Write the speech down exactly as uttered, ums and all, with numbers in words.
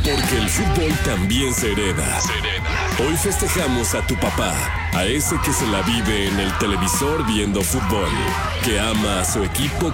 Porque el fútbol también se hereda. Se hereda. Hoy festejamos a tu papá, a ese que se la vive en el televisor viendo fútbol, que ama a su equipo